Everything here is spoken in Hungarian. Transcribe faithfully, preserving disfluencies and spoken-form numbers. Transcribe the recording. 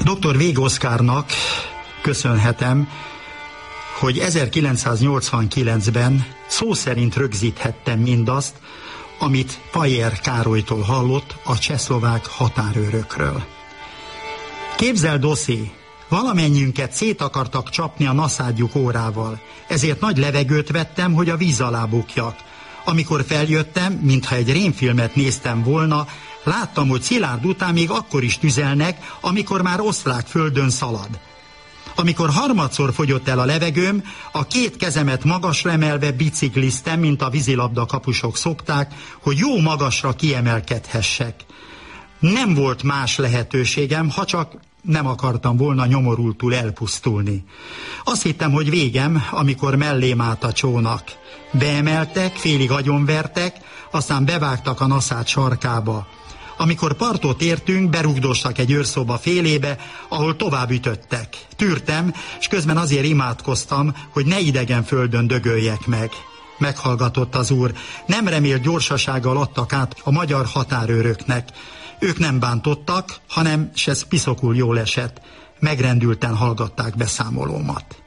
doktor Vég Oszkárnak köszönhetem, hogy ezerkilencszáznyolcvankilencben szó szerint rögzíthettem mindazt, amit Pajer Károlytól hallott a csehszlovák határőrökről. Képzeld, Oszi, valamennyiünket szét akartak csapni a naszádjuk órával, ezért nagy levegőt vettem, hogy a víz alá bukjak. Amikor feljöttem, mintha egy rémfilmet néztem volna, láttam, hogy Szilárd után még akkor is tüzelnek, amikor már osztrák földön szalad. Amikor harmadszor fogyott el a levegőm, a két kezemet magasra emelve bicikliztem, mint a vízilabda kapusok szokták, hogy jó magasra kiemelkedhessek. Nem volt más lehetőségem, ha csak nem akartam volna nyomorultul elpusztulni. Azt hittem, hogy végem, amikor mellém állt a csónak. Beemeltek, félig agyonvertek, aztán bevágtak a naszád sarkába. Amikor partot értünk, berugdostak egy őrszoba félébe, ahol tovább ütöttek. Tűrtem, és közben azért imádkoztam, hogy ne idegen földön dögöljek meg. Meghallgatott az úr, nem remélt gyorsasággal adtak át a magyar határőröknek. Ők nem bántottak, hanem, s ez piszokul jól esett, megrendülten hallgatták beszámolómat.